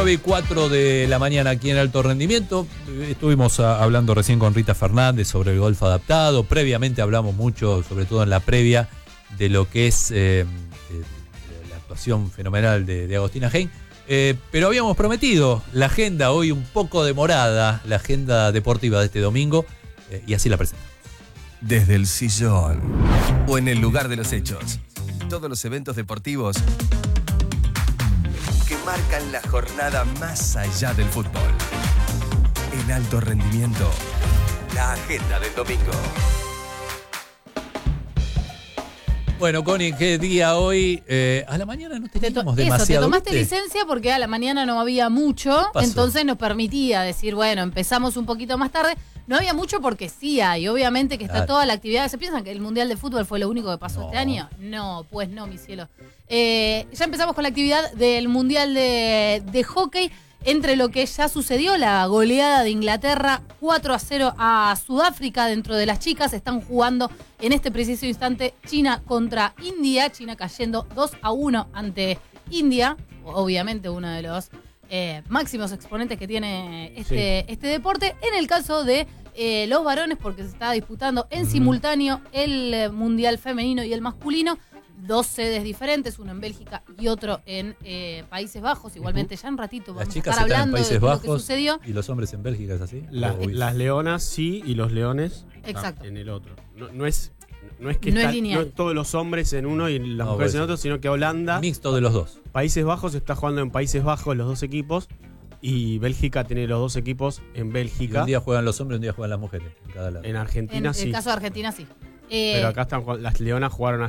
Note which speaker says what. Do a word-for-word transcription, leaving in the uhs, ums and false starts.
Speaker 1: nueve y cuatro de la mañana aquí en Alto Rendimiento. Estuvimos a, hablando recién con Rita Fernández sobre el golf adaptado. Previamente hablamos mucho, sobre todo en la previa, de lo que es eh, eh, la actuación fenomenal de, de Agostina Hein. Eh, pero habíamos prometido la agenda hoy un poco demorada, la agenda deportiva de este domingo, eh, y así la presentamos.
Speaker 2: Desde el sillón o en el lugar de los hechos, todos los eventos deportivos que marcan la jornada más allá del fútbol. En Alto Rendimiento, la agenda del domingo.
Speaker 1: Bueno, Connie, ¿qué día hoy? Eh, a la mañana no teníamos
Speaker 3: Te to-
Speaker 1: demasiado.
Speaker 3: Eso, te tomaste
Speaker 1: ¿viste?
Speaker 3: licencia porque a la mañana no había mucho, entonces nos permitía decir, bueno, empezamos un poquito más tarde. No había mucho porque sí hay, obviamente que está
Speaker 1: Claro.
Speaker 3: toda la actividad. ¿Se piensan que el Mundial de Fútbol fue lo único que pasó
Speaker 1: No.
Speaker 3: este año? No, pues no, mi cielo. Eh, ya empezamos con la actividad del Mundial de, de Hockey. Entre lo que ya sucedió, la goleada de Inglaterra cuatro a cero a Sudáfrica dentro de las chicas. Están jugando en este preciso instante China contra India. China cayendo dos a uno ante India. Obviamente uno de los eh, máximos exponentes que tiene este, sí. este deporte. En el caso de eh, los varones, porque se está disputando en uh-huh. simultáneo el eh, Mundial femenino y el masculino. Dos sedes diferentes, uno en Bélgica y otro en eh, Países Bajos. Igualmente, ya en un ratito vamos
Speaker 1: las chicas
Speaker 3: a estar hablando
Speaker 1: en Países
Speaker 3: de
Speaker 1: Bajos
Speaker 3: lo que sucedió.
Speaker 1: ¿Y los hombres en Bélgica es así?
Speaker 4: La,
Speaker 1: oh,
Speaker 4: las leonas sí y los leones
Speaker 3: Exacto.
Speaker 4: en el otro. No, no es no es que
Speaker 3: no
Speaker 4: está,
Speaker 3: es lineal.
Speaker 4: no todos los hombres en uno y las
Speaker 1: no,
Speaker 4: mujeres
Speaker 1: pues,
Speaker 4: en otro, sino que Holanda.
Speaker 1: Mixto de los dos.
Speaker 4: Países Bajos está jugando en Países Bajos los dos equipos. Y Bélgica tiene los dos equipos en Bélgica.
Speaker 1: Y un día juegan los hombres y un día juegan las mujeres. En cada lado.
Speaker 4: En Argentina
Speaker 3: en
Speaker 4: sí.
Speaker 3: En el caso de Argentina sí. Eh,
Speaker 4: Pero acá están las leonas jugaron